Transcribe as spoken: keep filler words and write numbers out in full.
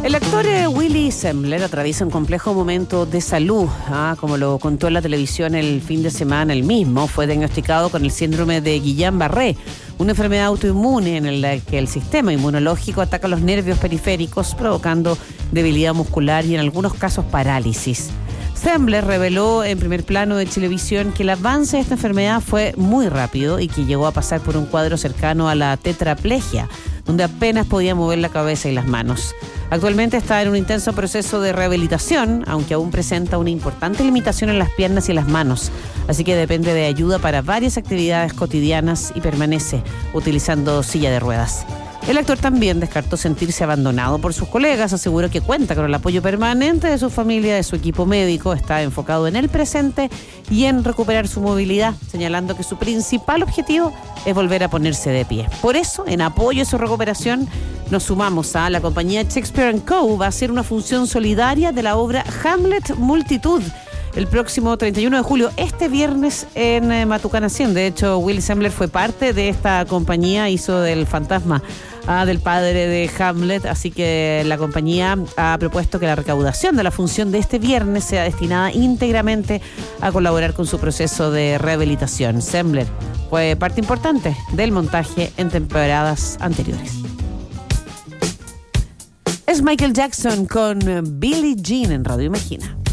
El actor eh, Willy Sembler atraviesa un complejo momento de salud. Ah, como lo contó en la televisión el fin de semana, el mismo fue diagnosticado con el síndrome de Guillain-Barré, una enfermedad autoinmune en la que el sistema inmunológico ataca los nervios periféricos, provocando debilidad muscular y en algunos casos parálisis. Sembler reveló en primer plano de Chilevisión que el avance de esta enfermedad fue muy rápido y que llegó a pasar por un cuadro cercano a la tetraplegia, donde apenas podía mover la cabeza y las manos. Actualmente está en un intenso proceso de rehabilitación, aunque aún presenta una importante limitación en las piernas y las manos, así que depende de ayuda para varias actividades cotidianas y permanece utilizando silla de ruedas. El actor también descartó sentirse abandonado por sus colegas, aseguró que cuenta con el apoyo permanente de su familia, de su equipo médico, está enfocado en el presente y en recuperar su movilidad, señalando que su principal objetivo es volver a ponerse de pie. Por eso, en apoyo a su recuperación, nos sumamos a la compañía Shakespeare and Co. Va a hacer una función solidaria de la obra Hamlet Multitud el próximo treinta y uno de julio, este viernes en eh, Matucana cien. De hecho, Willy Sembler fue parte de esta compañía, hizo del fantasma ah, del padre de Hamlet, así que la compañía ha propuesto que la recaudación de la función de este viernes sea destinada íntegramente a colaborar con su proceso de rehabilitación. Sembler fue parte importante del montaje en temporadas anteriores. Es Michael Jackson con Billie Jean en Radio Imagina.